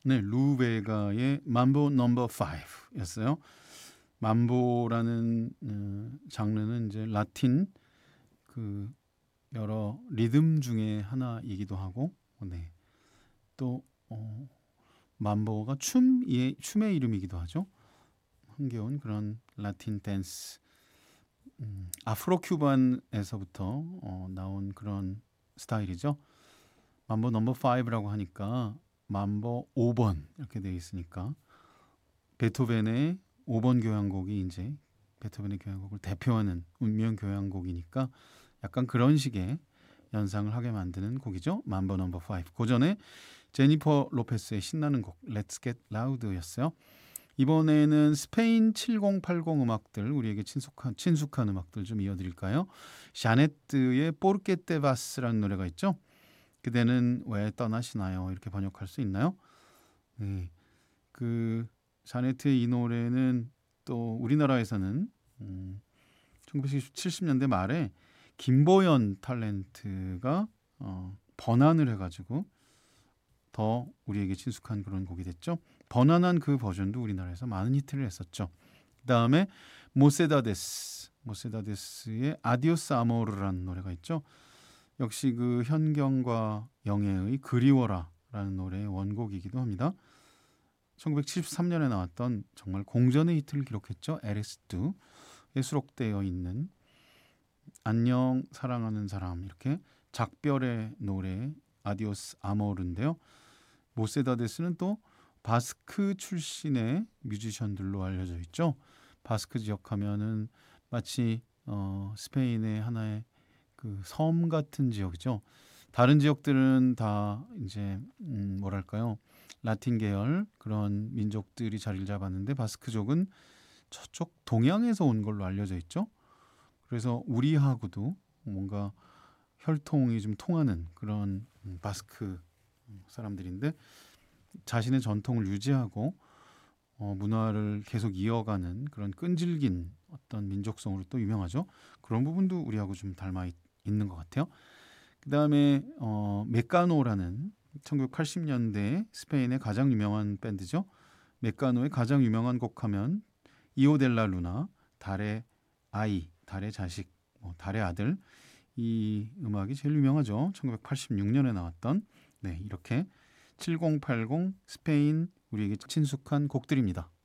네, 루베가의 mambo 넘버 5였어요. mambo라는 장르는 이제 라틴 그 여러 리듬 중에 하나이기도 하고, 네, 또 mambo가 춤의 이름이기도 하죠. 흥겨운 그런 라틴 댄스, 아프로 큐반에서부터 나온 그런 스타일이죠. mambo 넘버 5라고 하니까 mambo 5번 이렇게 되어 있으니까 베토벤의 5번 교향곡이 이제 베토벤의 교향곡을 대표하는 운명 교향곡이니까 약간 그런 식의 연상을 하게 만드는 곡이죠. mambo 넘버 5. 고전에 제니퍼 로페스의 신나는 곡 Let's Get Loud였어요. 이번에는 스페인 7080 음악들, 우리에게 친숙한 음악들 좀 이어드릴까요? 샤네트의 Por qué te vas라는 노래가 있죠. 그대는 왜 떠나시나요? 이렇게 번역할 수 있나요? 네, 그 샤네트의 이 노래는 또 우리나라에서는 1970년대 말에 김보연 탤런트가 번안을 해가지고 더 우리에게 친숙한 그런 곡이 됐죠. 번안한 그 버전도 우리나라에서 많은 히트를 했었죠. 그 다음에 모세다데스의 아디오스 아모르라는 노래가 있죠. 역시 그 현경과 영애의 그리워라라는 노래의 원곡이기도 합니다. 1973년에 나왔던 정말 공전의 히트를 기록했죠. 에리스도에 수록되어 있는 안녕 사랑하는 사람, 이렇게 작별의 노래 아디오스 아모르인데요. 모세다데스는 또 바스크 출신의 뮤지션들로 알려져 있죠. 바스크 지역 하면은 마치 스페인의 하나의 그 섬 같은 지역이죠. 다른 지역들은 다 이제 뭐랄까요, 라틴 계열 그런 민족들이 자리를 잡았는데 바스크족은 저쪽 동양에서 온 걸로 알려져 있죠. 그래서 우리하고도 뭔가 혈통이 좀 통하는 그런 바스크 사람들인데 자신의 전통을 유지하고 문화를 계속 이어가는 그런 끈질긴 어떤 민족성으로 또 유명하죠. 그런 부분도 우리하고 좀 닮아 있는 것 같아요. 그 다음에 메카노라는 1980년대 스페인의 가장 유명한 밴드죠. 메카노의 가장 유명한 곡 하면 이오델라 루나, 달의 아이, 달의 자식, 달의 아들, 이 음악이 제일 유명하죠. 1986년에 나왔던, 네, 이렇게 7080 스페인 우리에게 친숙한 곡들입니다.